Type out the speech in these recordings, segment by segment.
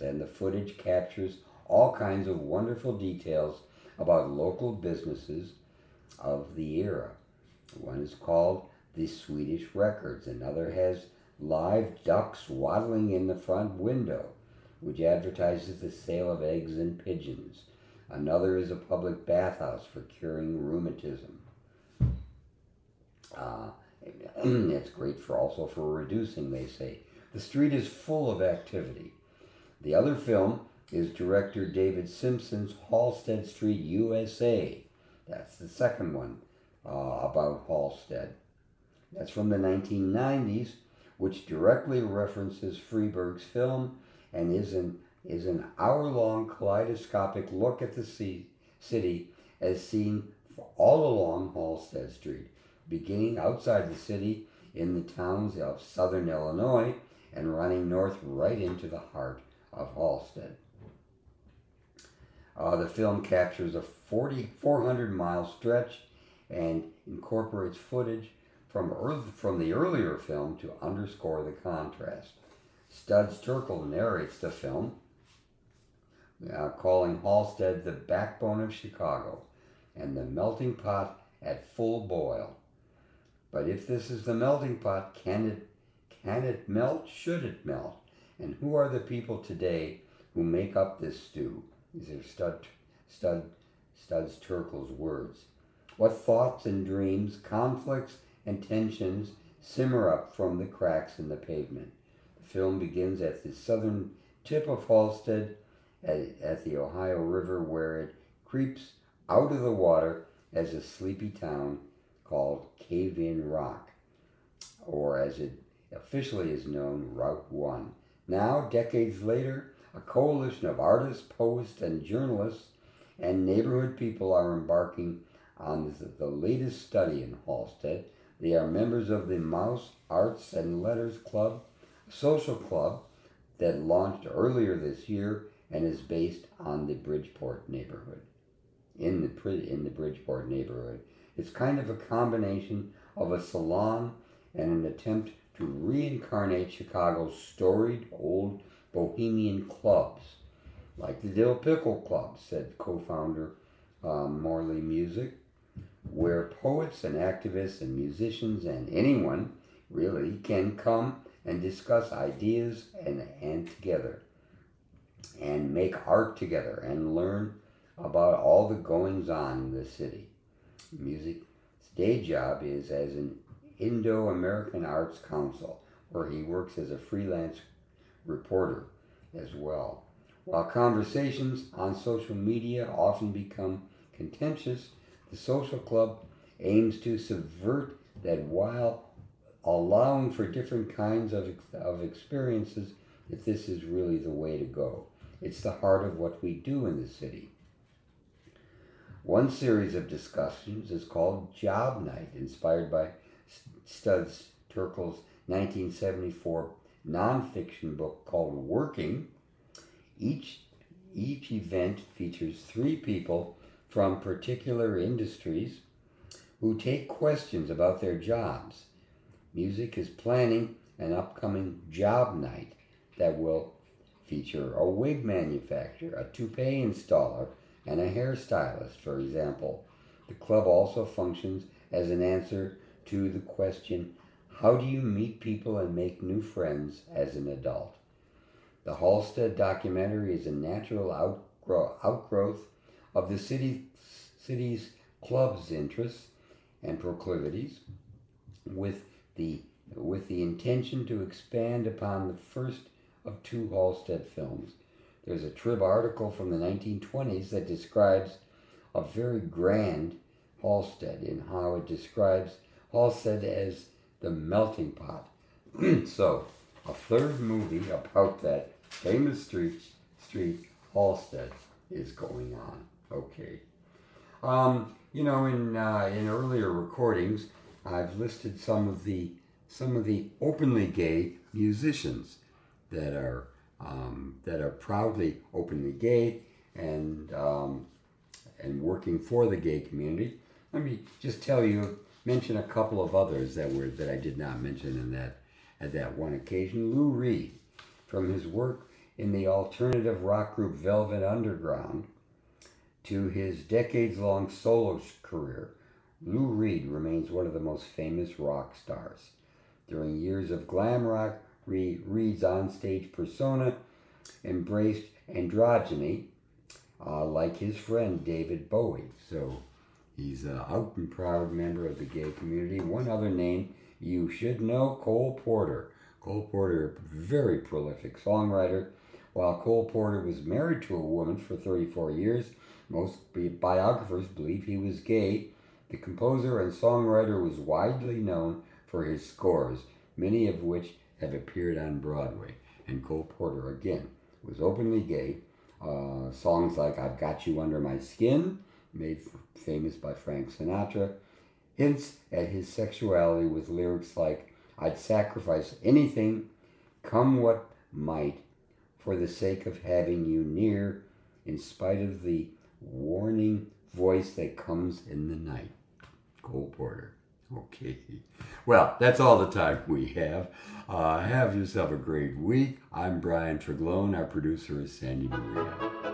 and the footage captures all kinds of wonderful details about local businesses of the era. One is called The Swedish Records. Another has live ducks waddling in the front window, which advertises the sale of eggs and pigeons. Another is a public bathhouse for curing rheumatism. It's great also for reducing, they say. The street is full of activity. The other film is director David Simpson's Halsted Street, USA. That's the second one about Halsted. That's from the 1990s, which directly references Freeburg's film and is an hour-long kaleidoscopic look at the city as seen all along Halsted Street, beginning outside the city in the towns of southern Illinois and running north right into the heart of Halsted. The film captures a 400-mile stretch and incorporates footage from the earlier film to underscore the contrast. Studs Terkel narrates the film, calling Halsted the backbone of Chicago and the melting pot at full boil. But if this is the melting pot, can it melt? Should it melt? And who are the people today who make up this stew? These are Studs Terkel's words. What thoughts and dreams, conflicts and tensions simmer up from the cracks in the pavement? The film begins at the southern tip of Halsted at the Ohio River, where it creeps out of the water as a sleepy town called Cave-In Rock, or as it officially is known, Route 1. Now, decades later, a coalition of artists, poets, and journalists and neighborhood people are embarking on the latest study in Halsted. They are members of the Mouse Arts and Letters Club, a social club that launched earlier this year and is based on the Bridgeport neighborhood. In the Bridgeport neighborhood. It's kind of a combination of a salon and an attempt to reincarnate Chicago's storied old bohemian clubs, like the Dill Pickle Club, said co-founder Morley Music, where poets and activists and musicians and anyone really can come and discuss ideas and together and make art together and learn about all the goings-on in the city. Music's day job is as an Indo-American Arts Council, where he works as a freelance reporter as well. While conversations on social media often become contentious, the social club aims to subvert that while allowing for different kinds of experiences, that this is really the way to go. It's the heart of what we do in the city. One series of discussions is called Job Night, inspired by Studs Terkel's 1974 nonfiction book called Working. Each event features 3 people from particular industries who take questions about their jobs. Music is planning an upcoming Job Night that will feature a wig manufacturer, a toupee installer, and a hairstylist, for example. The club also functions as an answer to the question, how do you meet people and make new friends as an adult? The Halsted documentary is a natural outgrowth of the city's club's interests and proclivities, with the intention to expand upon the first of 2 Halsted films. There's a Trib article from the 1920s that describes a very grand Halsted and how it describes Halsted as the melting pot. So, a third movie about that famous street, Halsted, is going on. Okay. In earlier recordings, I've listed some of the openly gay musicians that are proudly openly gay and working for the gay community. Let me just mention a couple of others that I did not mention at that one occasion. Lou Reed, from his work in the alternative rock group Velvet Underground to his decades-long solo career, Lou Reed remains one of the most famous rock stars. During years of glam rock, Reed's onstage persona embraced androgyny, like his friend David Bowie. So he's an out and proud member of the gay community. One other name you should know, Cole Porter. Cole Porter, a very prolific songwriter. While Cole Porter was married to a woman for 34 years, most biographers believe he was gay. The composer and songwriter was widely known for his scores, many of which have appeared on Broadway. And Cole Porter, again, was openly gay. Songs like I've Got You Under My Skin, made famous by Frank Sinatra, hints at his sexuality with lyrics like, I'd sacrifice anything, come what might, for the sake of having you near, in spite of the warning voice that comes in the night. Cole Porter. Okay. Well, that's all the time we have. Have yourself a great week. I'm Brian Treglone. Our producer is Sandy Maria.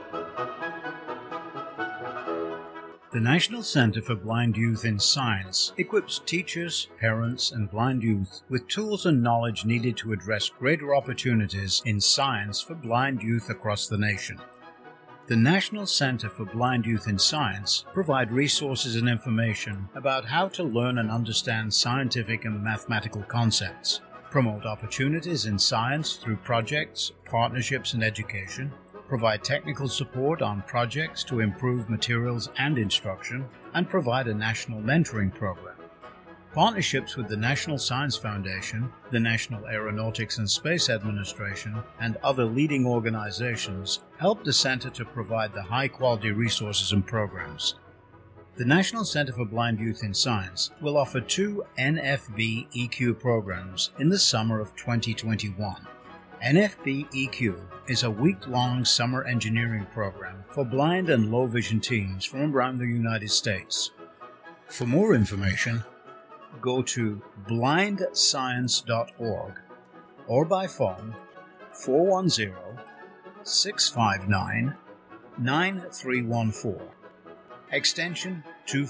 The National Center for Blind Youth in Science equips teachers, parents, and blind youth with tools and knowledge needed to address greater opportunities in science for blind youth across the nation. The National Center for Blind Youth in Science provide resources and information about how to learn and understand scientific and mathematical concepts, promote opportunities in science through projects, partnerships, and education, provide technical support on projects to improve materials and instruction, and provide a national mentoring program. Partnerships with the National Science Foundation, the National Aeronautics and Space Administration, and other leading organizations help the Center to provide the high-quality resources and programs. The National Center for Blind Youth in Science will offer 2 NFB EQ programs in the summer of 2021. NFB EQ is a week-long summer engineering program for blind and low-vision teens from around the United States. For more information, go to blindscience.org or by phone 410-659-9314, extension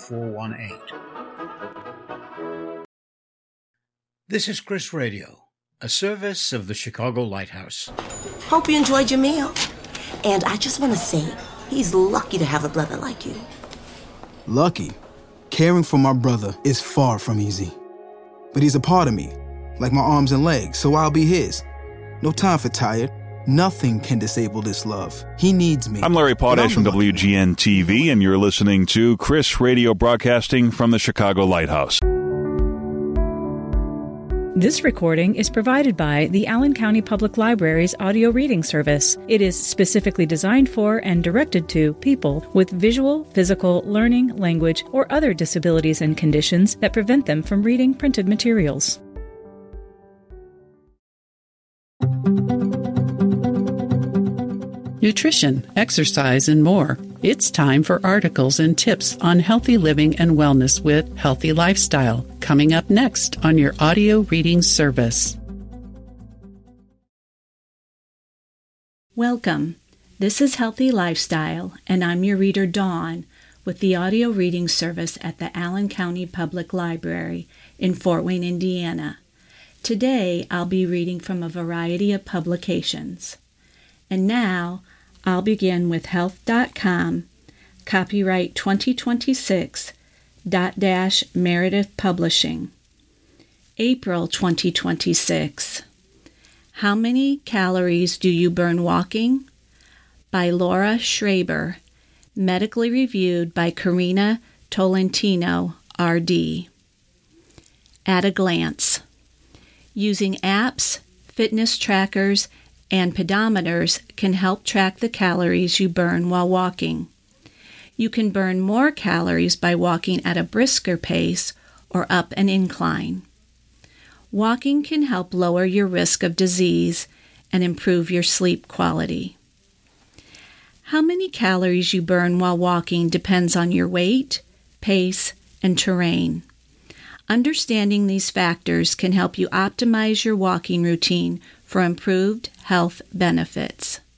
2418. This is Chris Radio, a service of the Chicago Lighthouse. Hope you enjoyed your meal. And I just want to say, he's lucky to have a brother like you. Lucky? Caring for my brother is far from easy. But he's a part of me, like my arms and legs, so I'll be his. No time for tired. Nothing can disable this love. He needs me. I'm Larry Potash from WGN-TV, and you're listening to Chris Radio, broadcasting from the Chicago Lighthouse. This recording is provided by the Allen County Public Library's audio reading service. It is specifically designed for and directed to people with visual, physical, learning, language, or other disabilities and conditions that prevent them from reading printed materials. Nutrition, exercise, and more. It's time for articles and tips on healthy living and wellness with Healthy Lifestyle, coming up next on your audio reading service. Welcome. This is Healthy Lifestyle, and I'm your reader, Dawn, with the audio reading service at the Allen County Public Library in Fort Wayne, Indiana. Today, I'll be reading from a variety of publications. And now, I'll begin with Health.com, copyright 2026, Meredith Publishing. April 2026. How many calories do you burn walking? By Laura Schreiber, medically reviewed by Karina Tolentino, RD. At a glance. Using apps, fitness trackers, and pedometers can help track the calories you burn while walking. You can burn more calories by walking at a brisker pace or up an incline. Walking can help lower your risk of disease and improve your sleep quality. How many calories you burn while walking depends on your weight, pace, and terrain. Understanding these factors can help you optimize your walking routine for improved health benefits.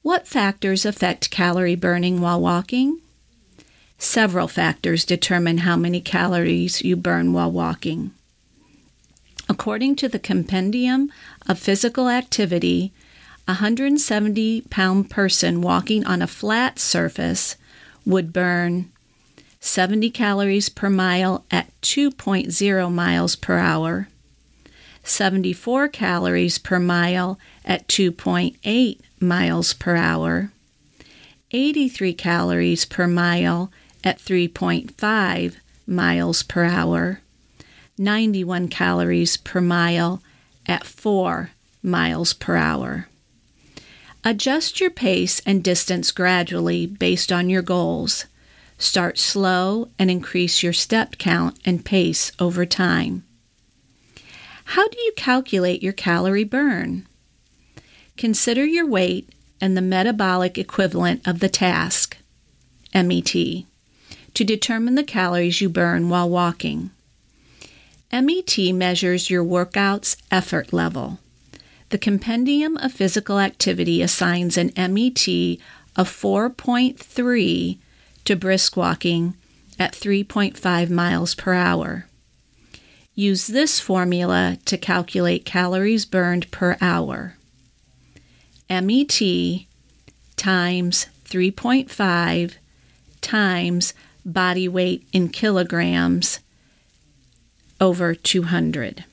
What factors affect calorie burning while walking? Several factors determine how many calories you burn while walking. According to the Compendium of Physical Activity, a 170-pound person walking on a flat surface would burn 70 calories per mile at 2.0 miles per hour, 74 calories per mile at 2.8 miles per hour, 83 calories per mile at 3.5 miles per hour, 91 calories per mile at 4 miles per hour. Adjust your pace and distance gradually based on your goals. Start slow and increase your step count and pace over time. How do you calculate your calorie burn? Consider your weight and the metabolic equivalent of the task, MET, to determine the calories you burn while walking. MET measures your workout's effort level. The Compendium of Physical Activity assigns an MET of 4.3 to brisk walking at 3.5 miles per hour. Use this formula to calculate calories burned per hour. MET times 3.5 times body weight in kilograms over 200.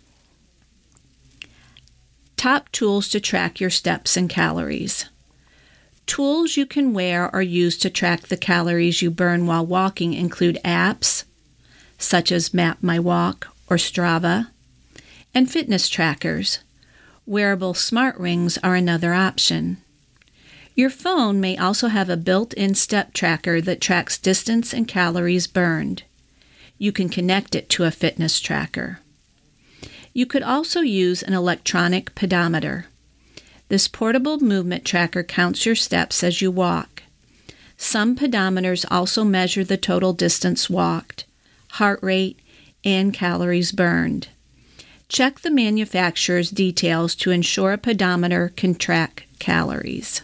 Top tools to track your steps and calories. Tools you can wear or use to track the calories you burn while walking include apps, such as MapMyWalk or Strava, and fitness trackers. Wearable smart rings are another option. Your phone may also have a built-in step tracker that tracks distance and calories burned. You can connect it to a fitness tracker. You could also use an electronic pedometer. This portable movement tracker counts your steps as you walk. Some pedometers also measure the total distance walked, heart rate, and calories burned. Check the manufacturer's details to ensure a pedometer can track calories.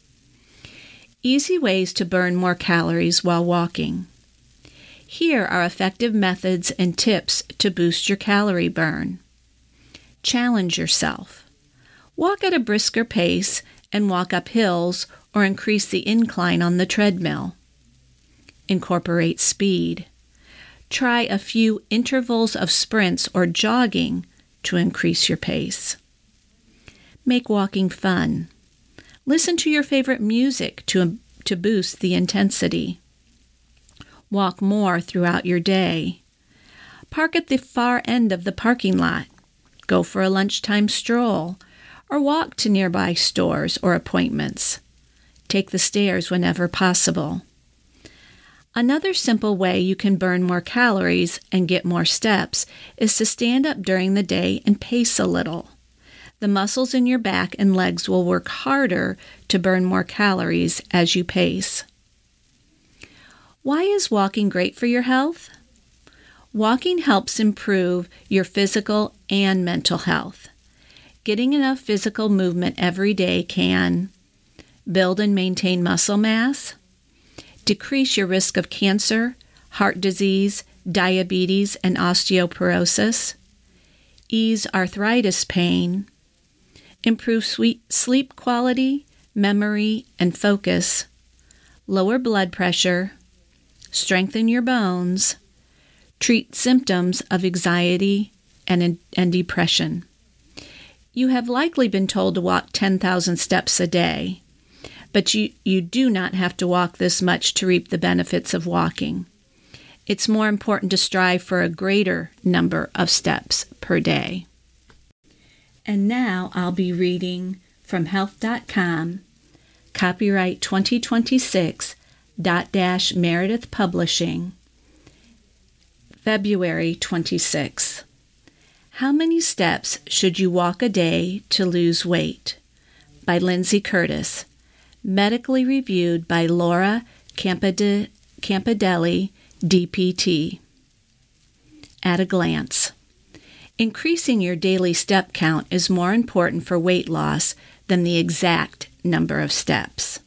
Easy ways to burn more calories while walking. Here are effective methods and tips to boost your calorie burn. Challenge yourself. Walk at a brisker pace and walk up hills or increase the incline on the treadmill. Incorporate speed. Try a few intervals of sprints or jogging to increase your pace. Make walking fun. Listen to your favorite music to boost the intensity. Walk more throughout your day. Park at the far end of the parking lot. Go for a lunchtime stroll, or walk to nearby stores or appointments. Take the stairs whenever possible. Another simple way you can burn more calories and get more steps is to stand up during the day and pace a little. The muscles in your back and legs will work harder to burn more calories as you pace. Why is walking great for your health? Walking helps improve your physical and mental health. Getting enough physical movement every day can build and maintain muscle mass, decrease your risk of cancer, heart disease, diabetes, and osteoporosis, ease arthritis pain, improve sleep quality, memory, and focus, lower blood pressure, strengthen your bones, treat symptoms of anxiety and depression. You have likely been told to walk 10,000 steps a day, but you do not have to walk this much to reap the benefits of walking. It's more important to strive for a greater number of steps per day. And now I'll be reading from health.com, copyright 2026, Meredith Publishing, February 26. How many steps should you walk a day to lose weight? By Lindsay Curtis. Medically reviewed by Laura Campidelli, DPT. At a glance. Increasing your daily step count is more important for weight loss than the exact number of steps.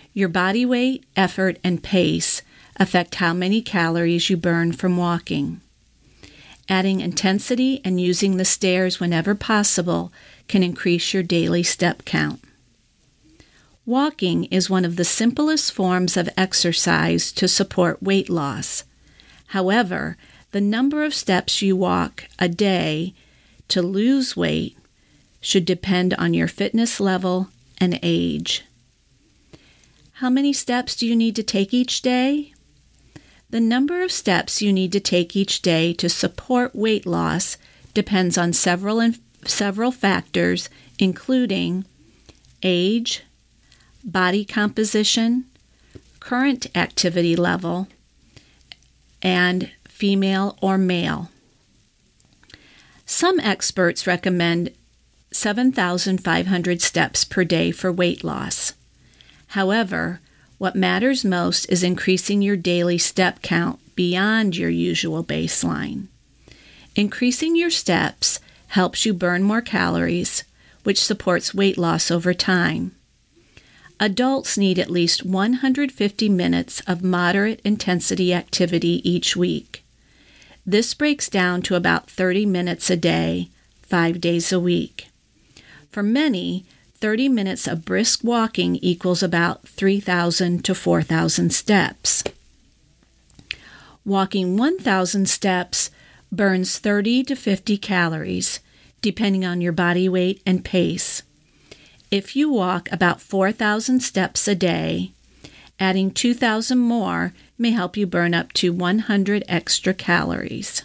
Your body weight, effort, and pace affect how many calories you burn from walking. Adding intensity and using the stairs whenever possible can increase your daily step count. Walking is one of the simplest forms of exercise to support weight loss. However, the number of steps you walk a day to lose weight should depend on your fitness level and age. How many steps do you need to take each day? The number of steps you need to take each day to support weight loss depends on several factors, including age, body composition, current activity level, and female or male. Some experts recommend 7,500 steps per day for weight loss. However, what matters most is increasing your daily step count beyond your usual baseline. Increasing your steps helps you burn more calories, which supports weight loss over time. Adults need at least 150 minutes of moderate intensity activity each week. This breaks down to about 30 minutes a day, 5 days a week. For many, 30 minutes of brisk walking equals about 3,000 to 4,000 steps. Walking 1,000 steps burns 30 to 50 calories, depending on your body weight and pace. If you walk about 4,000 steps a day, adding 2,000 more may help you burn up to 100 extra calories.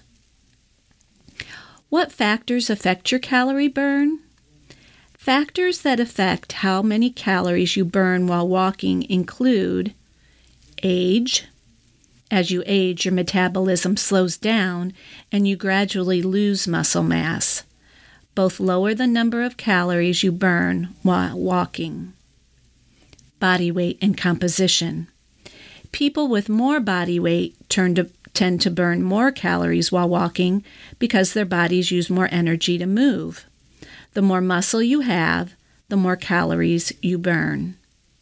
What factors affect your calorie burn? Factors that affect how many calories you burn while walking include age. As you age, your metabolism slows down and you gradually lose muscle mass. Both lower the number of calories you burn while walking. Body weight and composition. People with more body weight tend to burn more calories while walking because their bodies use more energy to move. The more muscle you have, the more calories you burn.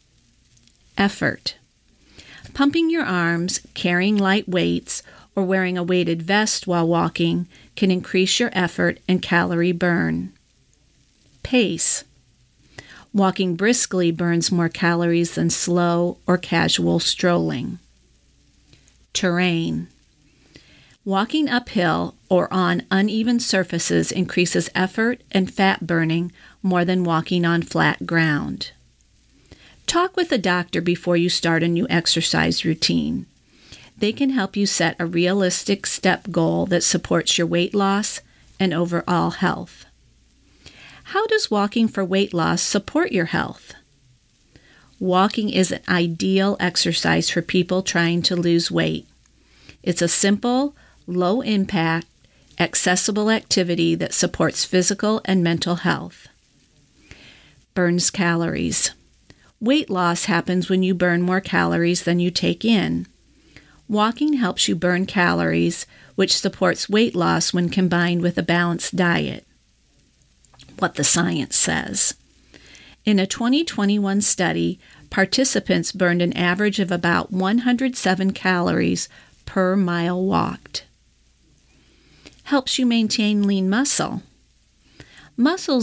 Effort. Pumping your arms, carrying light weights, or wearing a weighted vest while walking can increase your effort and calorie burn. Pace. Walking briskly burns more calories than slow or casual strolling. Terrain. Walking uphill or on uneven surfaces increases effort and fat burning more than walking on flat ground. Talk with a doctor before you start a new exercise routine. They can help you set a realistic step goal that supports your weight loss and overall health. How does walking for weight loss support your health? Walking is an ideal exercise for people trying to lose weight. It's a simple, low-impact, accessible activity that supports physical and mental health. Burns calories. Weight loss happens when you burn more calories than you take in. Walking helps you burn calories, which supports weight loss when combined with a balanced diet. What the science says. In a 2021 study, participants burned an average of about 107 calories per mile walked. Helps you maintain lean muscle. Muscle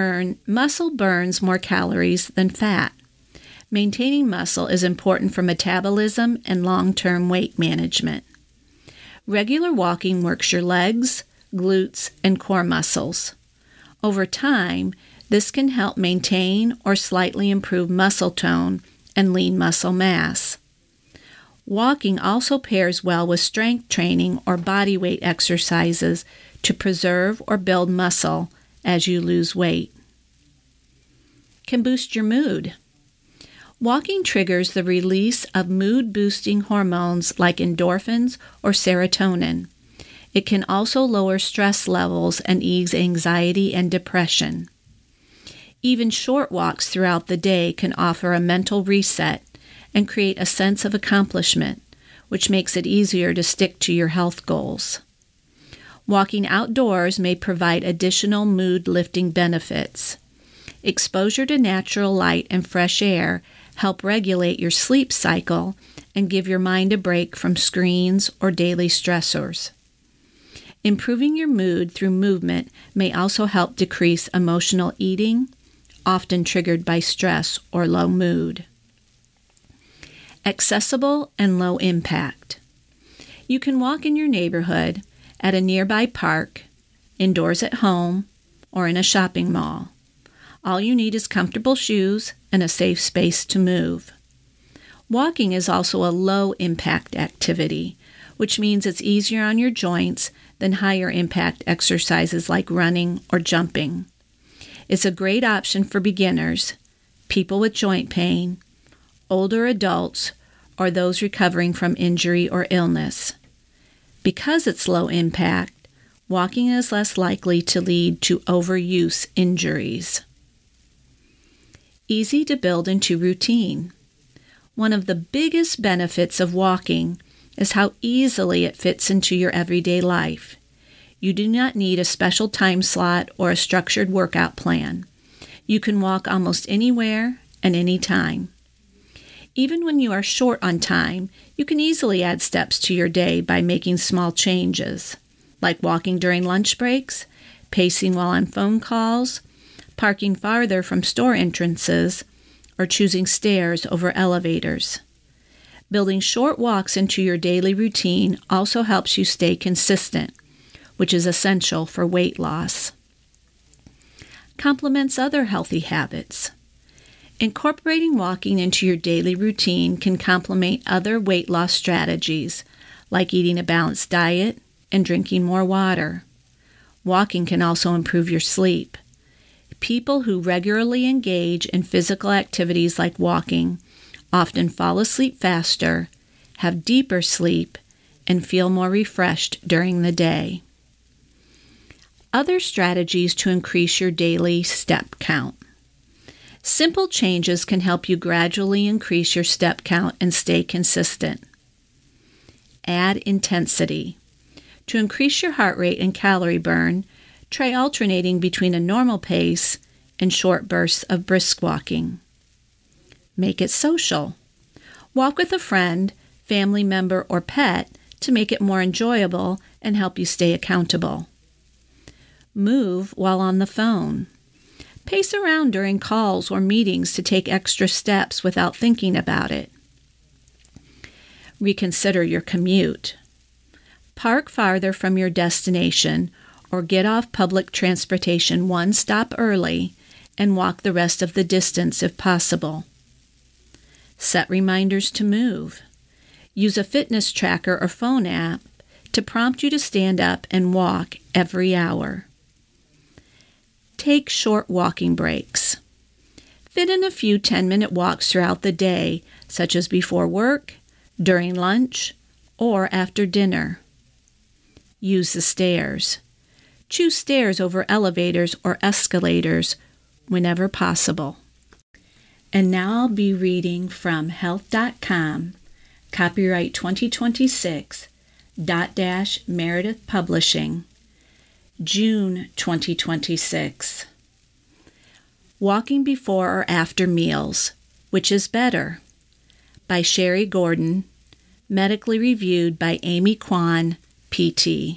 burns more calories than fat. Maintaining muscle is important for metabolism and long-term weight management. Regular walking works your legs, glutes, and core muscles. Over time, this can help maintain or slightly improve muscle tone and lean muscle mass. Walking also pairs well with strength training or body weight exercises to preserve or build muscle as you lose weight. Can boost your mood. Walking triggers the release of mood-boosting hormones like endorphins or serotonin. It can also lower stress levels and ease anxiety and depression. Even short walks throughout the day can offer a mental reset and create a sense of accomplishment, which makes it easier to stick to your health goals. Walking outdoors may provide additional mood-lifting benefits. Exposure to natural light and fresh air help regulate your sleep cycle, and give your mind a break from screens or daily stressors. Improving your mood through movement may also help decrease emotional eating, often triggered by stress or low mood. Accessible and low impact. You can walk in your neighborhood, at a nearby park, indoors at home, or in a shopping mall. All you need is comfortable shoes and a safe space to move. Walking is also a low-impact activity, which means it's easier on your joints than higher-impact exercises like running or jumping. It's a great option for beginners, people with joint pain, older adults, or those recovering from injury or illness. Because it's low impact, walking is less likely to lead to overuse injuries. Easy to build into routine. One of the biggest benefits of walking is how easily it fits into your everyday life. You do not need a special time slot or a structured workout plan. You can walk almost anywhere and anytime. Even when you are short on time, you can easily add steps to your day by making small changes, like walking during lunch breaks, pacing while on phone calls, parking farther from store entrances, or choosing stairs over elevators. Building short walks into your daily routine also helps you stay consistent, which is essential for weight loss. Complements other healthy habits. Incorporating walking into your daily routine can complement other weight loss strategies, like eating a balanced diet and drinking more water. Walking can also improve your sleep. People who regularly engage in physical activities like walking often fall asleep faster, have deeper sleep, and feel more refreshed during the day. Other strategies to increase your daily step count. Simple changes can help you gradually increase your step count and stay consistent. Add intensity. To increase your heart rate and calorie burn, try alternating between a normal pace and short bursts of brisk walking. Make it social. Walk with a friend, family member, or pet to make it more enjoyable and help you stay accountable. Move while on the phone. Pace around during calls or meetings to take extra steps without thinking about it. Reconsider your commute. Park farther from your destination or get off public transportation one stop early and walk the rest of the distance if possible. Set reminders to move. Use a fitness tracker or phone app to prompt you to stand up and walk every hour. Take short walking breaks. Fit in a few 10-minute walks throughout the day, such as before work, during lunch, or after dinner. Use the stairs. Choose stairs over elevators or escalators whenever possible. And now I'll be reading from Health.com, copyright 2026, Meredith Publishing, June 2026. Walking before or after meals, which is better? By Sherry Gordon, medically reviewed by Amy Kwan, PT.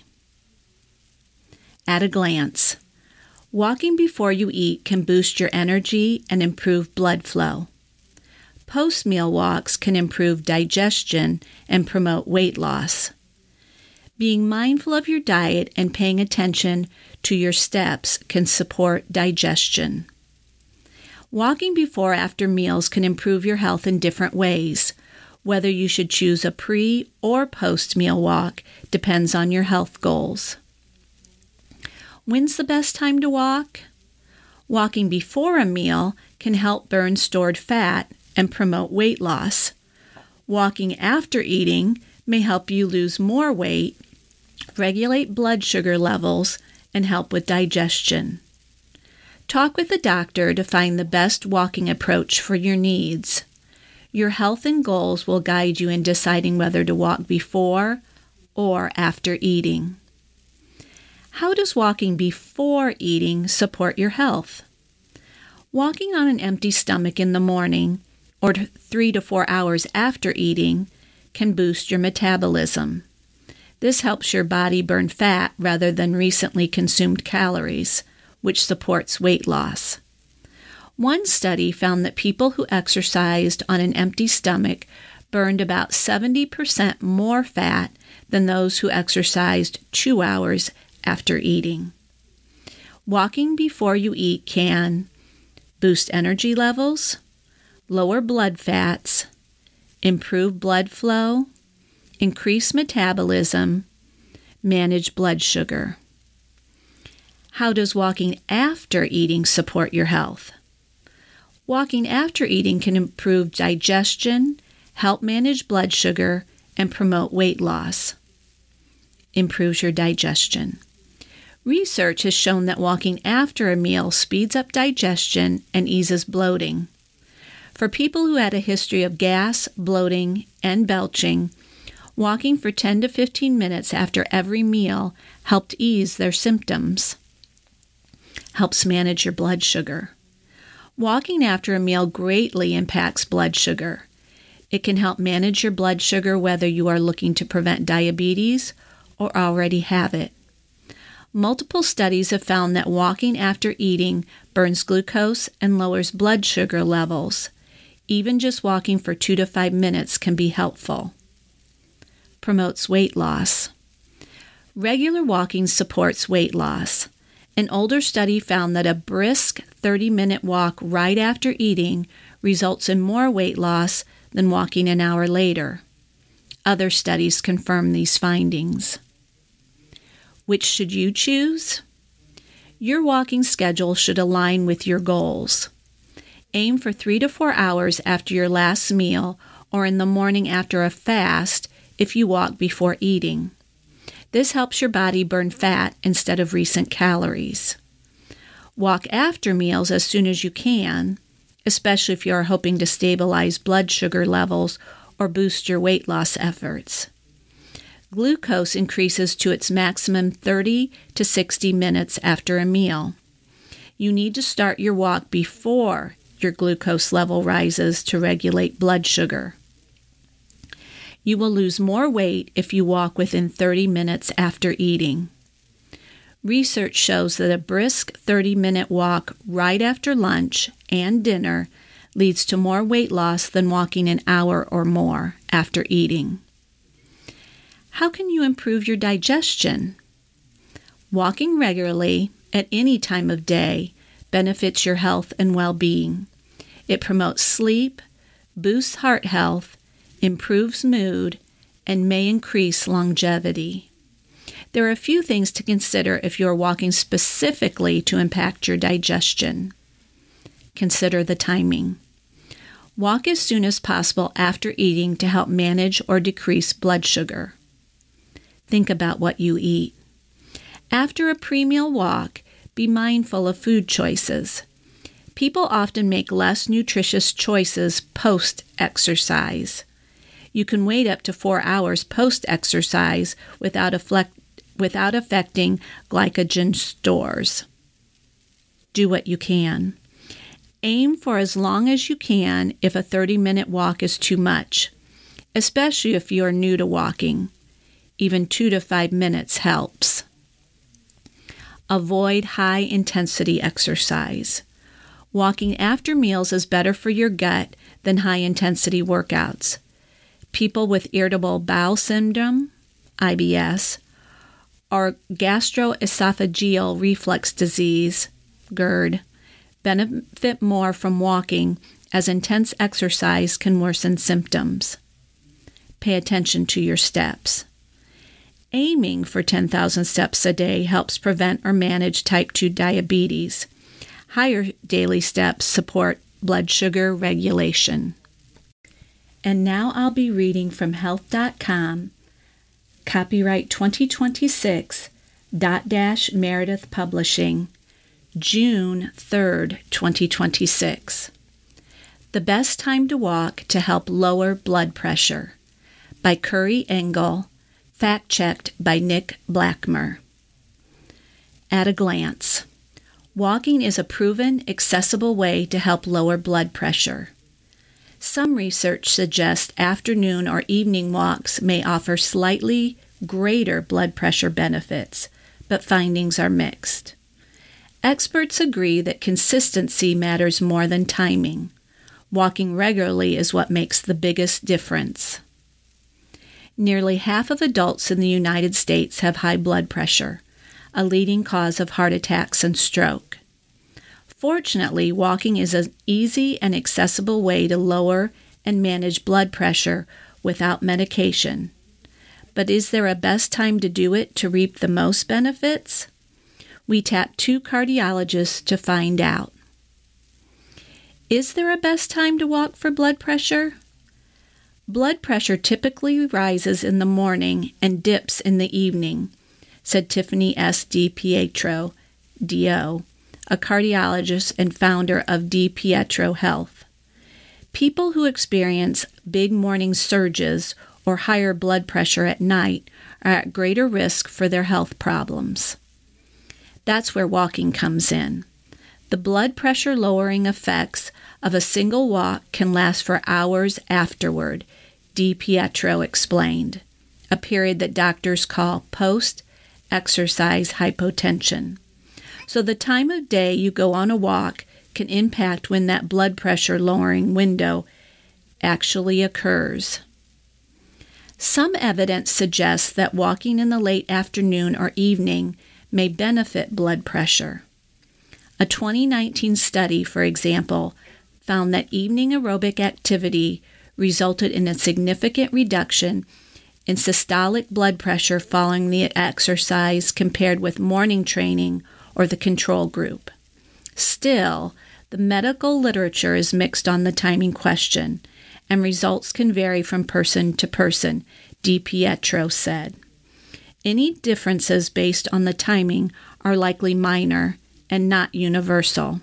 At a glance, walking before you eat can boost your energy and improve blood flow. Post-meal walks can improve digestion and promote weight loss. Being mindful of your diet and paying attention to your steps can support digestion. Walking before or after meals can improve your health in different ways. Whether you should choose a pre- or post-meal walk depends on your health goals. When's the best time to walk? Walking before a meal can help burn stored fat and promote weight loss. Walking after eating may help you lose more weight, regulate blood sugar levels, and help with digestion. Talk with a doctor to find the best walking approach for your needs. Your health and goals will guide you in deciding whether to walk before or after eating. How does walking before eating support your health? Walking on an empty stomach in the morning or 3 to 4 hours after eating can boost your metabolism. This helps your body burn fat rather than recently consumed calories, which supports weight loss. One study found that people who exercised on an empty stomach burned about 70% more fat than those who exercised 2 hours after eating. Walking before you eat can boost energy levels, lower blood fats, improve blood flow, increase metabolism, manage blood sugar. How does walking after eating support your health? Walking after eating can improve digestion, help manage blood sugar, and promote weight loss. Improves your digestion. Research has shown that walking after a meal speeds up digestion and eases bloating. For people who had a history of gas, bloating, and belching, walking for 10 to 15 minutes after every meal helped ease their symptoms. Helps manage your blood sugar. Walking after a meal greatly impacts blood sugar. It can help manage your blood sugar whether you are looking to prevent diabetes or already have it. Multiple studies have found that walking after eating burns glucose and lowers blood sugar levels. Even just walking for 2 to 5 minutes can be helpful. Promotes weight loss. Regular walking supports weight loss. An older study found that a brisk 30-minute walk right after eating results in more weight loss than walking an hour later. Other studies confirm these findings. Which should you choose? Your walking schedule should align with your goals. Aim for 3 to 4 hours after your last meal or in the morning after a fast if you walk before eating. This helps your body burn fat instead of recent calories. Walk after meals as soon as you can, especially if you are hoping to stabilize blood sugar levels or boost your weight loss efforts. Glucose increases to its maximum 30 to 60 minutes after a meal. You need to start your walk before your glucose level rises to regulate blood sugar. You will lose more weight if you walk within 30 minutes after eating. Research shows that a brisk 30-minute walk right after lunch and dinner leads to more weight loss than walking an hour or more after eating. How can you improve your digestion? Walking regularly at any time of day benefits your health and well-being. It promotes sleep, boosts heart health, improves mood, and may increase longevity. There are a few things to consider if you are walking specifically to impact your digestion. Consider the timing. Walk as soon as possible after eating to help manage or decrease blood sugar. Think about what you eat. After a pre-meal walk, be mindful of food choices. People often make less nutritious choices post-exercise. You can wait up to 4 hours post-exercise without affecting glycogen stores. Do what you can. Aim for as long as you can if a 30-minute walk is too much, especially if you are new to walking. Even 2 to 5 minutes helps. Avoid high-intensity exercise. Walking after meals is better for your gut than high-intensity workouts. People with irritable bowel syndrome, IBS, or gastroesophageal reflux disease, GERD, benefit more from walking as intense exercise can worsen symptoms. Pay attention to your steps. Aiming for 10,000 steps a day helps prevent or manage type 2 diabetes. Higher daily steps support blood sugar regulation. And now I'll be reading from Health.com, copyright 2026, Meredith Publishing, June 3rd, 2026. The Best Time to Walk to Help Lower Blood Pressure, by Curry Engel, fact-checked by Nick Blackmer. At a glance, walking is a proven, accessible way to help lower blood pressure. Some research suggests afternoon or evening walks may offer slightly greater blood pressure benefits, but findings are mixed. Experts agree that consistency matters more than timing. Walking regularly is what makes the biggest difference. Nearly half of adults in the United States have high blood pressure, a leading cause of heart attacks and stroke. Fortunately, walking is an easy and accessible way to lower and manage blood pressure without medication. But is there a best time to do it to reap the most benefits? We tapped 2 cardiologists to find out. Is there a best time to walk for blood pressure? Blood pressure typically rises in the morning and dips in the evening, said Tiffany S. DiPietro, DO, a cardiologist and founder of DiPietro Health. People who experience big morning surges or higher blood pressure at night are at greater risk for their health problems. That's where walking comes in. The blood pressure lowering effects of a single walk can last for hours afterward, DiPietro explained, a period that doctors call post-exercise hypotension. So the time of day you go on a walk can impact when that blood pressure lowering window actually occurs. Some evidence suggests that walking in the late afternoon or evening may benefit blood pressure. A 2019 study, for example, found that evening aerobic activity resulted in a significant reduction in systolic blood pressure following the exercise compared with morning training or the control group. Still, the medical literature is mixed on the timing question, and results can vary from person to person, DiPietro said. Any differences based on the timing are likely minor and not universal.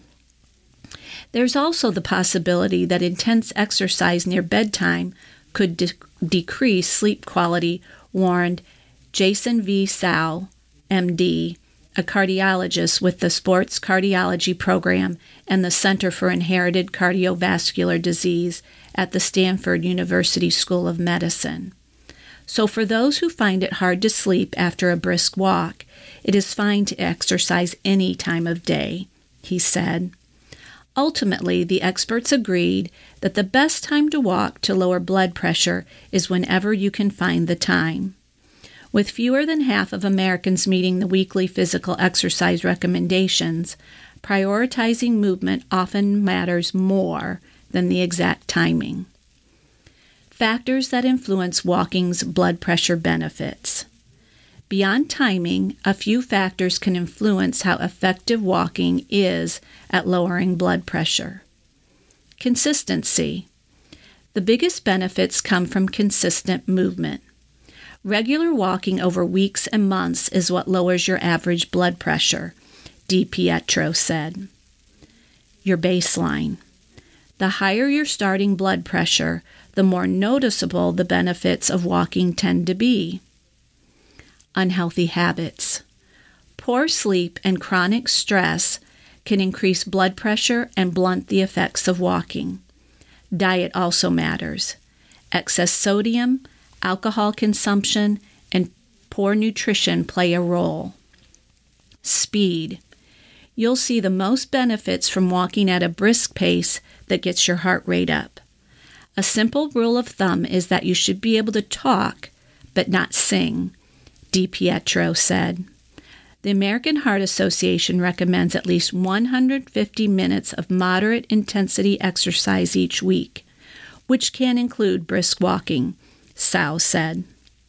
There's also the possibility that intense exercise near bedtime could decrease sleep quality, warned Jason V. Sau, MD, a cardiologist with the Sports Cardiology Program and the Center for Inherited Cardiovascular Disease at the Stanford University School of Medicine. So for those who find it hard to sleep after a brisk walk, it is fine to exercise any time of day, he said. Ultimately, the experts agreed that the best time to walk to lower blood pressure is whenever you can find the time. With fewer than half of Americans meeting the weekly physical exercise recommendations, prioritizing movement often matters more than the exact timing. Factors that influence walking's blood pressure benefits. Beyond timing, a few factors can influence how effective walking is at lowering blood pressure. Consistency. The biggest benefits come from consistent movement. Regular walking over weeks and months is what lowers your average blood pressure, DiPietro said. Your baseline. The higher your starting blood pressure, the more noticeable the benefits of walking tend to be. Unhealthy habits. Poor sleep and chronic stress can increase blood pressure and blunt the effects of walking. Diet also matters. Excess sodium, alcohol consumption, and poor nutrition play a role. Speed. You'll see the most benefits from walking at a brisk pace that gets your heart rate up. A simple rule of thumb is that you should be able to talk, but not sing, DiPietro said. The American Heart Association recommends at least 150 minutes of moderate intensity exercise each week, which can include brisk walking, Sau said.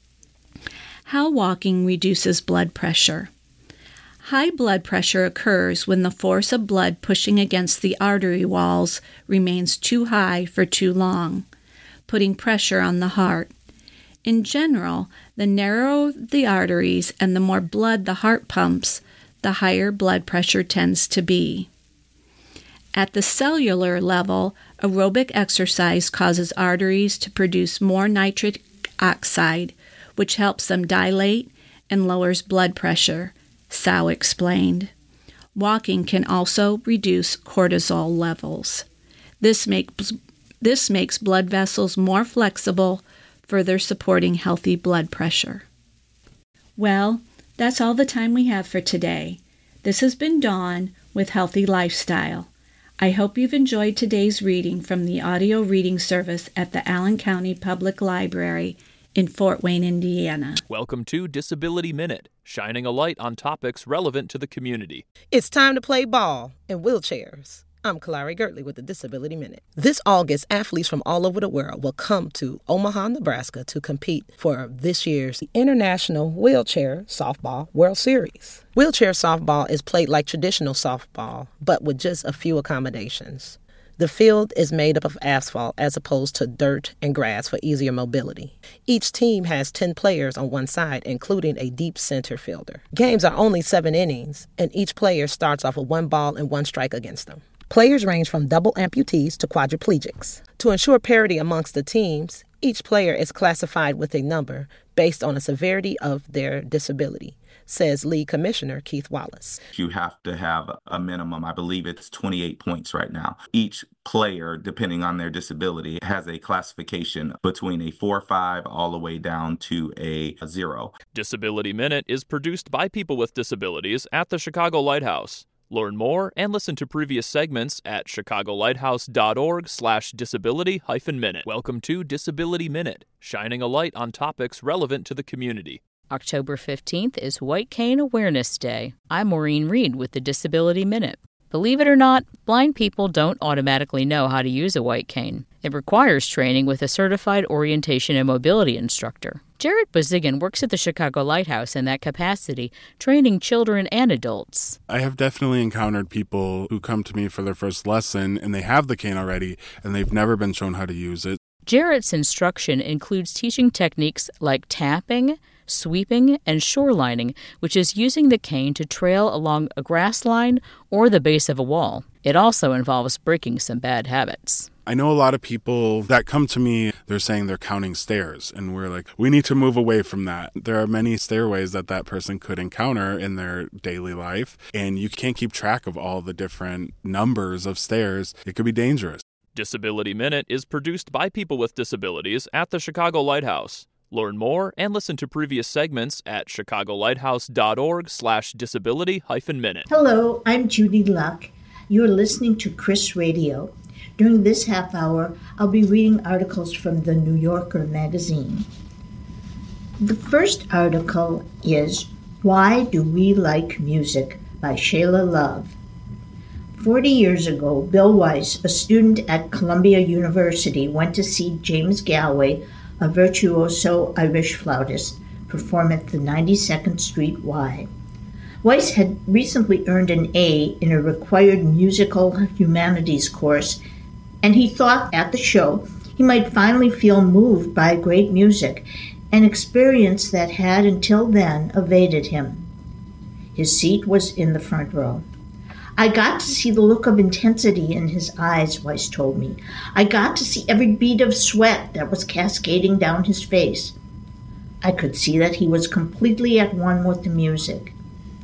How walking reduces blood pressure. High blood pressure occurs when the force of blood pushing against the artery walls remains too high for too long, putting pressure on the heart. In general, the narrower the arteries and the more blood the heart pumps, the higher blood pressure tends to be. At the cellular level, aerobic exercise causes arteries to produce more nitric oxide, which helps them dilate and lowers blood pressure, Sau explained. Walking can also reduce cortisol levels. This makes This makes blood vessels more flexible, further supporting healthy blood pressure. Well, that's all the time we have for today. This has been Dawn with Healthy Lifestyle. I hope you've enjoyed today's reading from the audio reading service at the Allen County Public Library in Fort Wayne, Indiana. Welcome to Disability Minute, shining a light on topics relevant to the community. It's time to play ball in wheelchairs. I'm Kalari Gertley with the Disability Minute. This August, athletes from all over the world will come to Omaha, Nebraska to compete for this year's International Wheelchair Softball World Series. Wheelchair softball is played like traditional softball, but with just a few accommodations. The field is made up of asphalt as opposed to dirt and grass for easier mobility. Each team has 10 players on one side, including a deep center fielder. Games are only 7 innings, and each player starts off with 1 ball and 1 strike against them. Players range from double amputees to quadriplegics. To ensure parity amongst the teams, each player is classified with a number based on the severity of their disability, says League Commissioner Keith Wallace. You have to have a minimum, I believe it's 28 points right now. Each player, depending on their disability, has a classification between a 4-5 all the way down to a 0. Disability Minute is produced by people with disabilities at the Chicago Lighthouse. Learn more and listen to previous segments at chicagolighthouse.org/disability-minute. Welcome to Disability Minute, shining a light on topics relevant to the community. October 15th is White Cane Awareness Day. I'm Maureen Reed with the Disability Minute. Believe it or not, blind people don't automatically know how to use a white cane. It requires training with a certified orientation and mobility instructor. Jared Bozigan works at the Chicago Lighthouse in that capacity, training children and adults. I have definitely encountered people who come to me for their first lesson and they have the cane already and they've never been shown how to use it. Jared's instruction includes teaching techniques like tapping, sweeping, and shorelining, which is using the cane to trail along a grass line or the base of a wall. It also involves breaking some bad habits. I know a lot of people that come to me, they're saying they're counting stairs, and we're like, we need to move away from that. There are many stairways that person could encounter in their daily life, and you can't keep track of all the different numbers of stairs. It could be dangerous. Disability Minute is produced by people with disabilities at the Chicago Lighthouse. Learn more and listen to previous segments at chicagolighthouse.org/disability-minute. Hello, I'm Judy Luck. You're listening to Chris Radio. During this half hour, I'll be reading articles from the New Yorker magazine. The first article is Why Do We Like Music by Shayla Love. 40 years ago, Bill Weiss, a student at Columbia University, went to see James Galway, a virtuoso Irish flautist, perform at the 92nd Street Y. Weiss had recently earned an A in a required musical humanities course, and he thought at the show he might finally feel moved by great music, an experience that had until then evaded him. His seat was in the front row. I got to see the look of intensity in his eyes, Weiss told me. I got to see every bead of sweat that was cascading down his face. I could see that he was completely at one with the music.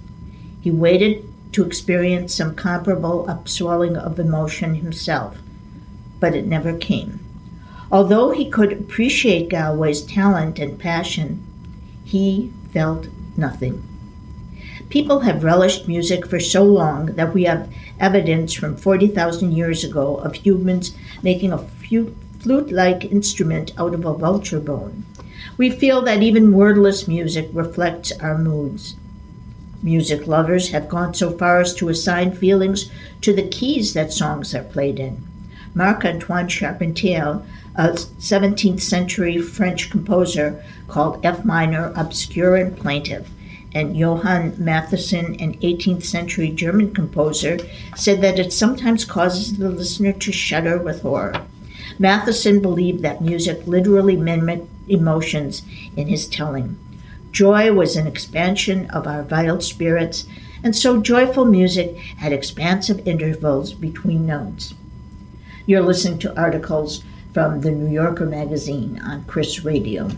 He waited to experience some comparable upswelling of emotion himself, but it never came. Although he could appreciate Galway's talent and passion, he felt nothing. People have relished music for so long that we have evidence from 40,000 years ago of humans making a flute-like instrument out of a vulture bone. We feel that even wordless music reflects our moods. Music lovers have gone so far as to assign feelings to the keys that songs are played in. Marc-Antoine Charpentier, a 17th century French composer, called F minor obscure and plaintive, and Johann Mattheson, an 18th century German composer, said that it sometimes causes the listener to shudder with horror. Mattheson believed that music literally mimicked emotions in his telling. Joy was an expansion of our vital spirits, and so joyful music had expansive intervals between notes. You're listening to articles from the New Yorker magazine on Chris Radio.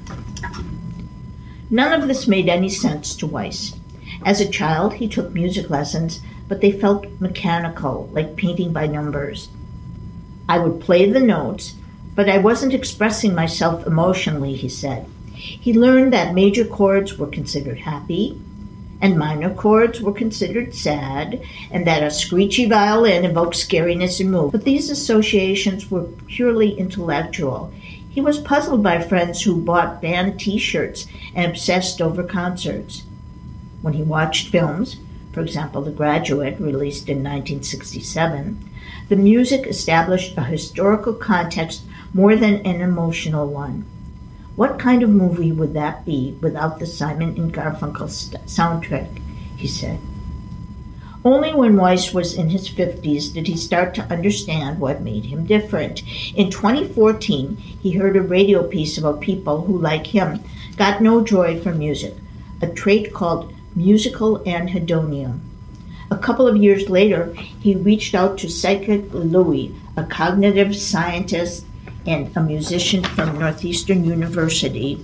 None of this made any sense to Weiss. As a child, he took music lessons, but they felt mechanical, like painting by numbers. I would play the notes, But I wasn't expressing myself emotionally, he said. He learned that major chords were considered happy, and minor chords were considered sad, and that a screechy violin evoked scariness and mood. But these associations were purely intellectual. He was puzzled by friends who bought band T-shirts and obsessed over concerts. When he watched films, for example, The Graduate, released in 1967, the music established a historical context more than an emotional one. What kind of movie would that be without the Simon and Garfunkel soundtrack, he said. Only when Weiss was in his 50s did he start to understand what made him different. In 2014, he heard a radio piece about people who, like him, got no joy from music, a trait called musical anhedonia. A couple of years later, he reached out to Psychic Louis, a cognitive scientist and a musician from Northeastern University,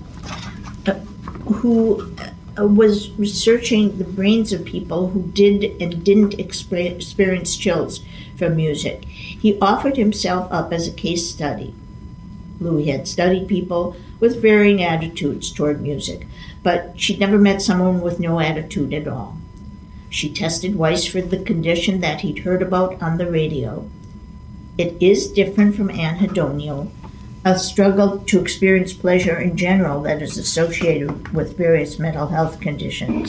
who was researching the brains of people who did and didn't experience chills from music. He offered himself up as a case study. Louis had studied people with varying attitudes toward music, but she'd never met someone with no attitude at all. She tested Weiss for the condition that he'd heard about on the radio. It is different from anhedonia, a struggle to experience pleasure in general that is associated with various mental health conditions.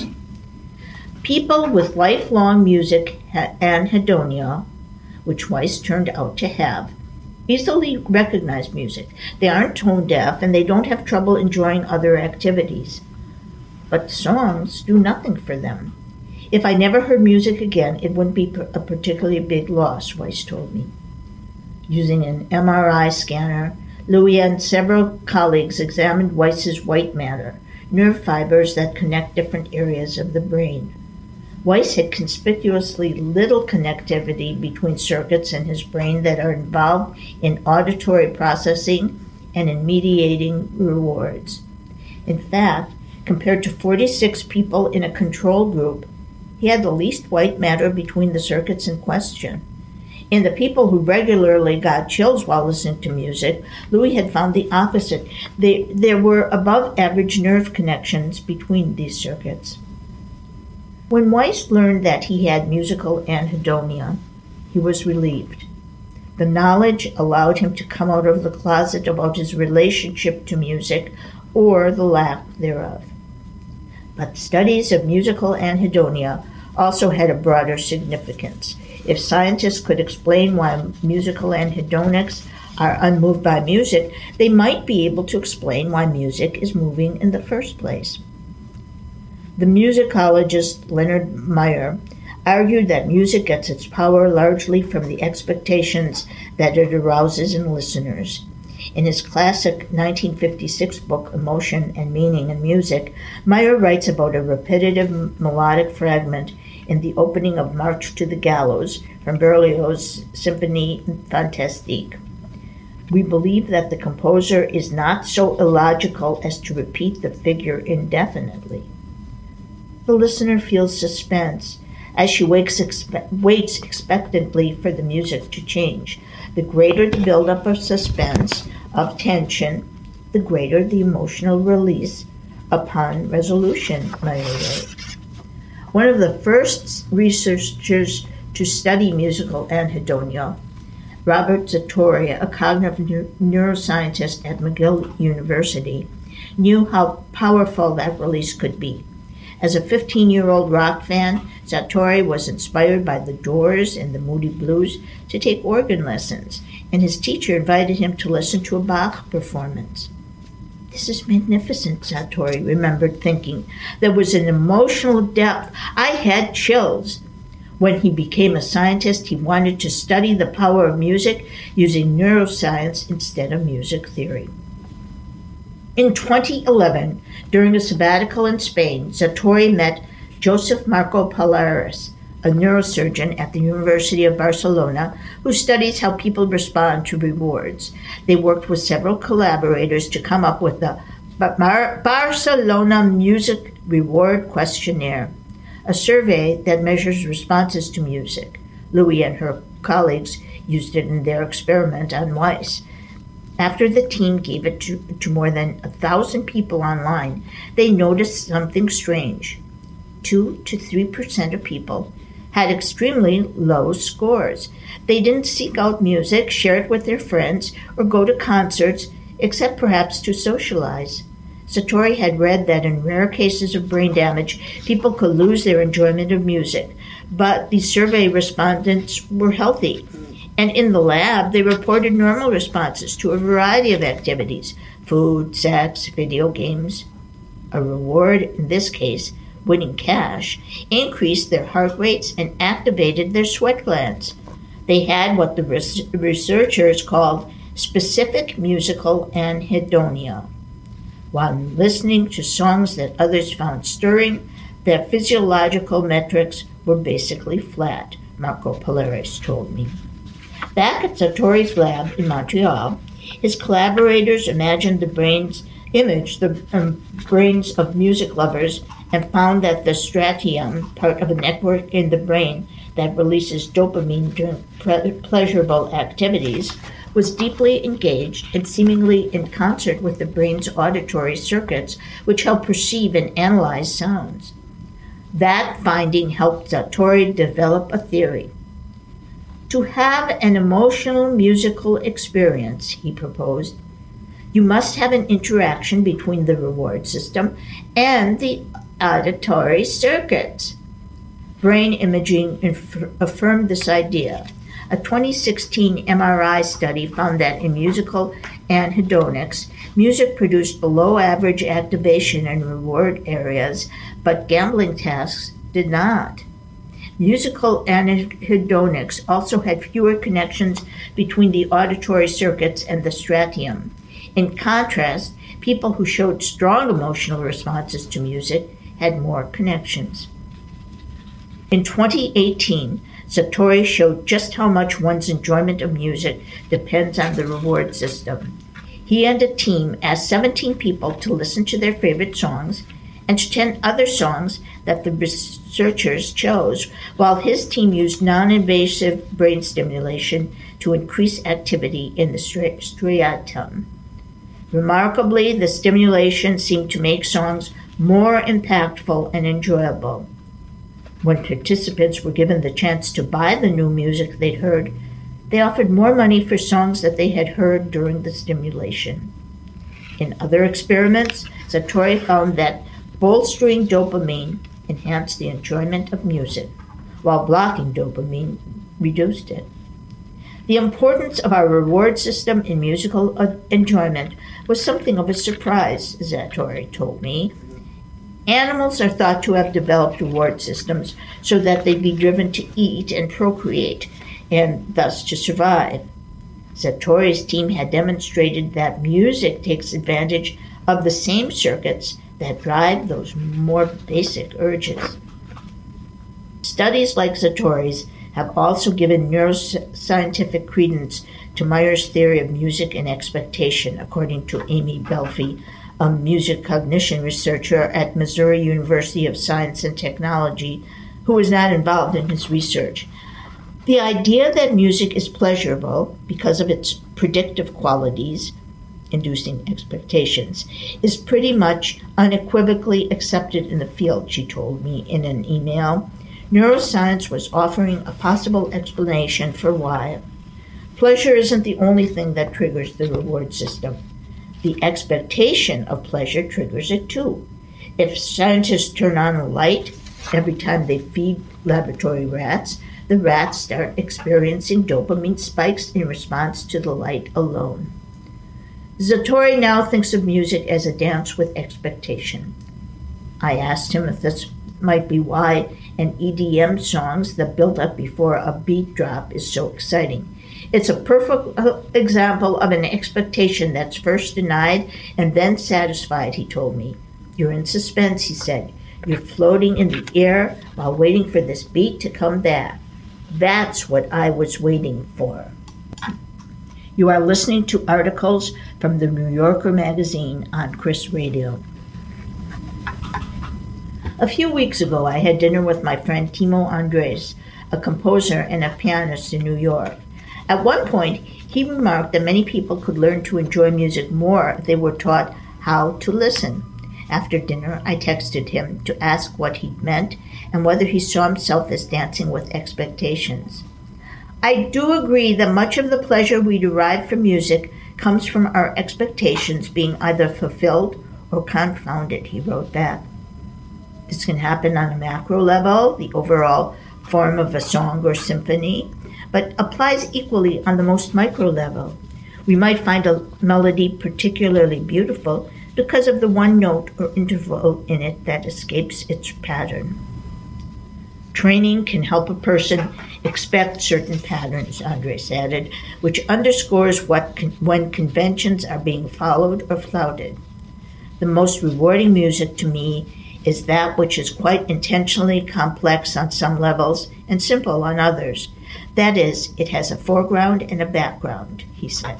People with lifelong music anhedonia, which Weiss turned out to have, easily recognize music. They aren't tone deaf and they don't have trouble enjoying other activities. But songs do nothing for them. If I never heard music again, it wouldn't be a particularly big loss, Weiss told me. Using an MRI scanner, Louis and several colleagues examined Weiss's white matter, nerve fibers that connect different areas of the brain. Weiss had conspicuously little connectivity between circuits in his brain that are involved in auditory processing and in mediating rewards. In fact, compared to 46 people in a control group, he had the least white matter between the circuits in question. In the people who regularly got chills while listening to music, Louis had found the opposite. There were above-average nerve connections between these circuits. When Weiss learned that he had musical anhedonia, he was relieved. The knowledge allowed him to come out of the closet about his relationship to music, or the lack thereof. But studies of musical anhedonia also had a broader significance. If scientists could explain why musical anhedonics are unmoved by music, they might be able to explain why music is moving in the first place. The musicologist Leonard Meyer argued that music gets its power largely from the expectations that it arouses in listeners. In his classic 1956 book, Emotion and Meaning in Music, Meyer writes about a repetitive melodic fragment in the opening of March to the Gallows from Berlioz' Symphonie Fantastique. We believe that the composer is not so illogical as to repeat the figure indefinitely. The listener feels suspense as she waits expectantly for the music to change. The greater the buildup of suspense, of tension, the greater the emotional release upon resolution, Meyer wrote. One of the first researchers to study musical anhedonia, Robert Zatorre, a cognitive neuroscientist at McGill University, knew how powerful that release could be. As a 15-year-old rock fan, Zatorre was inspired by the Doors and the Moody Blues to take organ lessons, and his teacher invited him to listen to a Bach performance. This is magnificent, Zatorre remembered thinking. There was an emotional depth. I had chills. When he became a scientist, he wanted to study the power of music using neuroscience instead of music theory. In 2011, during a sabbatical in Spain, Zatorre met Joseph Marco Palares, a neurosurgeon at the University of Barcelona who studies how people respond to rewards. They worked with several collaborators to come up with the Barcelona Music Reward Questionnaire, a survey that measures responses to music. Louis and her colleagues used it in their experiment on Weiss. After the team gave it to more than 1,000 people online, they noticed something strange. 2 to 3% of people had extremely low scores. They didn't seek out music, share it with their friends, or go to concerts, except perhaps to socialize. Satori had read that in rare cases of brain damage, people could lose their enjoyment of music, but the survey respondents were healthy. And in the lab, they reported normal responses to a variety of activities: food, sex, video games. A reward, in this case, winning cash, increased their heart rates and activated their sweat glands. They had what the researchers called specific musical anhedonia. While listening to songs that others found stirring, their physiological metrics were basically flat, Marco Polaris told me. Back at Satori's lab in Montreal, his collaborators imagined the brains of music lovers and found that the striatum, part of a network in the brain that releases dopamine during pleasurable activities, was deeply engaged and seemingly in concert with the brain's auditory circuits, which help perceive and analyze sounds. That finding helped Satori develop a theory. To have an emotional musical experience, he proposed, you must have an interaction between the reward system and the auditory circuits. Brain imaging affirmed this idea. A 2016 MRI study found that in musical anhedonics, music produced below average activation in reward areas, but gambling tasks did not. Musical anhedonics also had fewer connections between the auditory circuits and the striatum. In contrast, people who showed strong emotional responses to music had more connections. In 2018, Satori showed just how much one's enjoyment of music depends on the reward system. He and a team asked 17 people to listen to their favorite songs and to 10 other songs that the researchers chose, while his team used non-invasive brain stimulation to increase activity in the striatum. Remarkably, the stimulation seemed to make songs more impactful and enjoyable. When participants were given the chance to buy the new music they'd heard, they offered more money for songs that they had heard during the stimulation. In other experiments, Satori found that bolstering dopamine enhanced the enjoyment of music, while blocking dopamine reduced it. The importance of our reward system in musical enjoyment was something of a surprise, Satori told me. Animals are thought to have developed reward systems so that they'd be driven to eat and procreate, and thus to survive. Satori's team had demonstrated that music takes advantage of the same circuits that drive those more basic urges. Studies like Satori's have also given neuroscientific credence to Meyer's theory of music and expectation, according to Amy Belfi, a music cognition researcher at Missouri University of Science and Technology, who was not involved in his research. The idea that music is pleasurable because of its predictive qualities, inducing expectations, is pretty much unequivocally accepted in the field, she told me in an email. Neuroscience was offering a possible explanation for why. Pleasure isn't the only thing that triggers the reward system. The expectation of pleasure triggers it too. If scientists turn on a light every time they feed laboratory rats, the rats start experiencing dopamine spikes in response to the light alone. Satori now thinks of music as a dance with expectation. I asked him if this might be why an EDM songs that build up before a beat drop is so exciting. It's a perfect example of an expectation that's first denied and then satisfied, he told me. You're in suspense, he said. You're floating in the air while waiting for this beat to come back. That's what I was waiting for. You are listening to articles from the New Yorker magazine on Chris Radio. A few weeks ago, I had dinner with my friend Timo Andres, a composer and a pianist in New York. At one point, he remarked that many people could learn to enjoy music more if they were taught how to listen. After dinner, I texted him to ask what he meant and whether he saw himself as dancing with expectations. I do agree that much of the pleasure we derive from music comes from our expectations being either fulfilled or confounded, he wrote back. This can happen on a macro level, the overall form of a song or symphony, but applies equally on the most micro level. We might find a melody particularly beautiful because of the one note or interval in it that escapes its pattern. Training can help a person expect certain patterns, Andres added, which underscores when conventions are being followed or flouted. The most rewarding music to me is that which is quite intentionally complex on some levels and simple on others. That is, it has a foreground and a background, he said.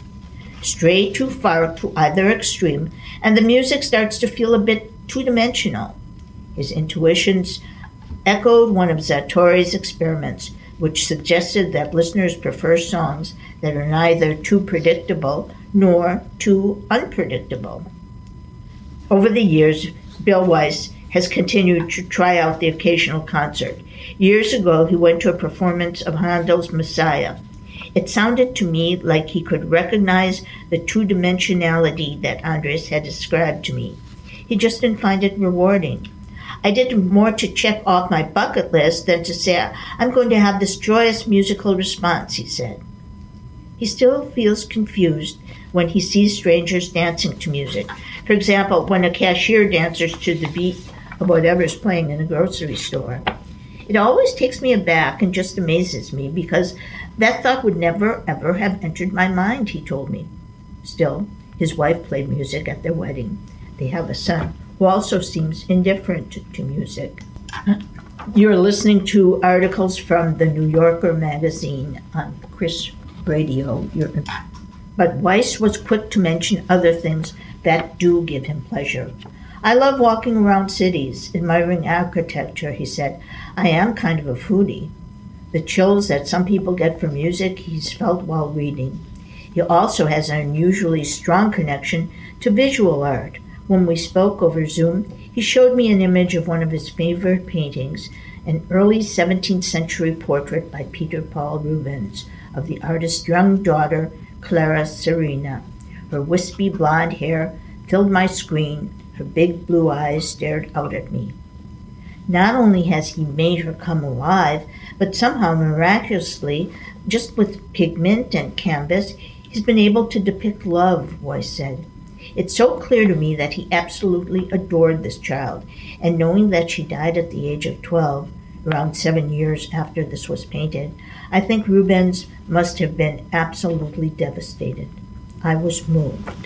Stray too far to either extreme, and the music starts to feel a bit two-dimensional. His intuitions echoed one of Sartori's experiments, which suggested that listeners prefer songs that are neither too predictable nor too unpredictable. Over the years, Bill Weiss has continued to try out the occasional concert. Years ago, he went to a performance of Handel's Messiah. It sounded to me like he could recognize the two-dimensionality that Andres had described to me. He just didn't find it rewarding. I did more to check off my bucket list than to say, I'm going to have this joyous musical response, he said. He still feels confused when he sees strangers dancing to music. For example, when a cashier dances to the beat of whatever's playing in a grocery store. It always takes me aback and just amazes me because that thought would never, ever have entered my mind, he told me. Still, his wife played music at their wedding. They have a son who also seems indifferent to music. You're listening to articles from the New Yorker magazine on Chris Radio. But Weiss was quick to mention other things that do give him pleasure. I love walking around cities, admiring architecture, he said. I am kind of a foodie. The chills that some people get from music he's felt while reading. He also has an unusually strong connection to visual art. When we spoke over Zoom, he showed me an image of one of his favorite paintings, an early 17th century portrait by Peter Paul Rubens of the artist's young daughter, Clara Serena. Her wispy blonde hair filled my screen. Her big blue eyes stared out at me. Not only has he made her come alive, but somehow miraculously, just with pigment and canvas, he's been able to depict love, Weiss said. It's so clear to me that he absolutely adored this child, and knowing that she died at the age of 12, around 7 years after this was painted, I think Rubens must have been absolutely devastated. I was moved.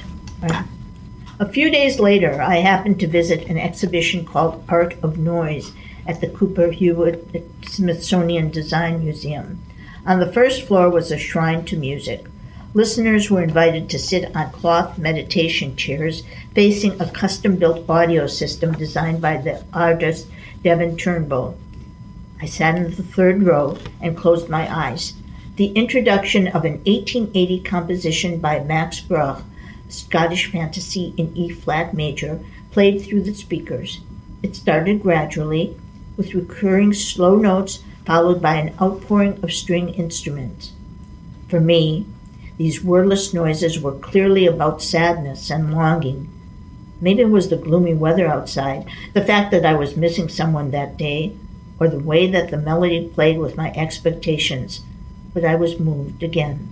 A few days later, I happened to visit an exhibition called Art of Noise at the Cooper Hewitt Smithsonian Design Museum. On the first floor was a shrine to music. Listeners were invited to sit on cloth meditation chairs facing a custom-built audio system designed by the artist Devin Turnbull. I sat in the third row and closed my eyes. The introduction of an 1880 composition by Max Bruch, Scottish fantasy in E-flat major, played through the speakers. It started gradually, with recurring slow notes followed by an outpouring of string instruments. For me, these wordless noises were clearly about sadness and longing. Maybe it was the gloomy weather outside, the fact that I was missing someone that day, or the way that the melody played with my expectations, but I was moved again.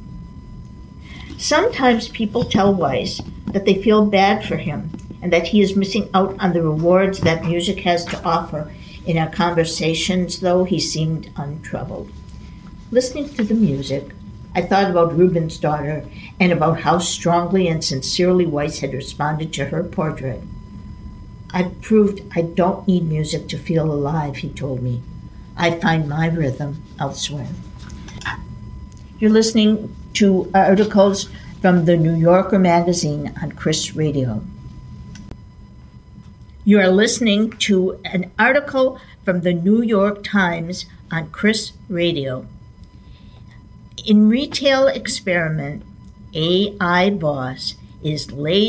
Sometimes people tell Weiss that they feel bad for him and that he is missing out on the rewards that music has to offer. In our conversations, though, he seemed untroubled. Listening to the music, I thought about Rubens' daughter and about how strongly and sincerely Weiss had responded to her portrait. I've proved I don't need music to feel alive, he told me. I find my rhythm elsewhere. You're listening to articles from the New Yorker magazine on Chris Radio. You are listening to an article from the New York Times on Chris Radio. In retail experiment, AI Boss is laid